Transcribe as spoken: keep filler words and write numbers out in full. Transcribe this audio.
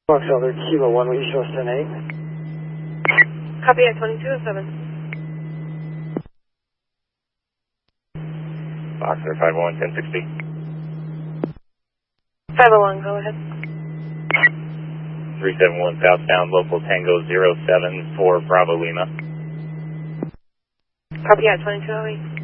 Fox Elder Kilo one, will you show us ten eight? Copy at twenty-two oh seven. Foxer five oh one, ten sixty. five oh one, go ahead. three seven one southbound, local Tango zero seven for Bravo Lima. Copy at twenty-two oh eight.